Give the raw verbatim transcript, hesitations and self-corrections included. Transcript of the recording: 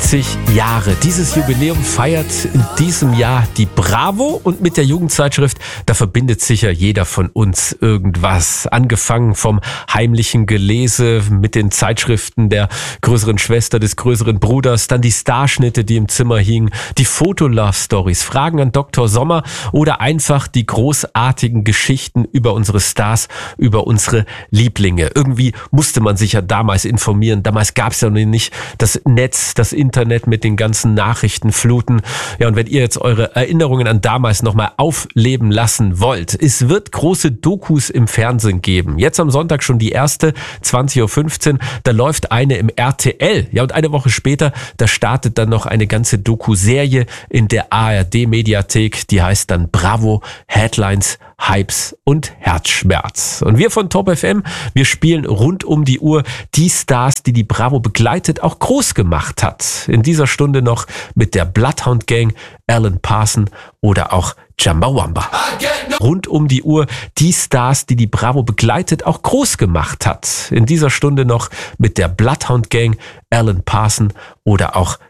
fünfzig Jahre. Dieses Jubiläum feiert in diesem Jahr die Bravo und mit der Jugendzeitschrift, da verbindet sicher jeder von uns irgendwas. Angefangen vom heimlichen Gelese mit den Zeitschriften der größeren Schwester, des größeren Bruders, dann die Starschnitte, die im Zimmer hingen, die Foto-Love-Stories, Fragen an Doktor Sommer oder einfach die großartigen Geschichten über unsere Stars, über unsere Lieblinge. Irgendwie musste man sich ja damals informieren. Damals gab es ja noch nicht das Netz, das Internet mit den ganzen Nachrichtenfluten. Ja, und wenn ihr jetzt eure Erinnerungen an damals nochmal aufleben lassen wollt, es wird große Dokus im Fernsehen geben. Jetzt am Sonntag schon die erste, zwanzig Uhr fünfzehn, da läuft eine im R T L. Ja, und eine Woche später, da startet dann noch eine ganze Doku-Serie in der A R D-Mediathek, die heißt dann Bravo, Headlines, Hypes und Herzschmerz. Und wir von Top F M, wir spielen rund um die Uhr die Stars, die die Bravo begleitet, auch groß gemacht hat. In dieser Stunde noch mit der Bloodhound Gang, Alan Parson oder auch Chumbawamba. Rund um die Uhr die Stars, die die Bravo begleitet, auch groß gemacht hat. In dieser Stunde noch mit der Bloodhound Gang, Alan Parson oder auch